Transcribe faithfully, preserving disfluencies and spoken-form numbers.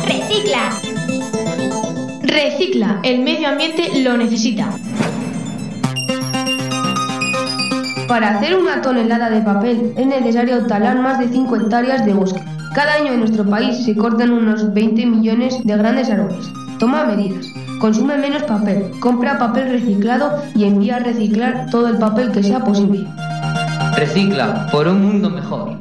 Recicla. Recicla, el medio ambiente lo necesita. Para hacer una tonelada de papel es necesario talar más de cinco hectáreas de bosque. Cada año en nuestro país se cortan unos veinte millones de grandes árboles. Toma medidas. Consume menos papel. Compra papel reciclado y envía a reciclar todo el papel que sea posible. Recicla por un mundo mejor.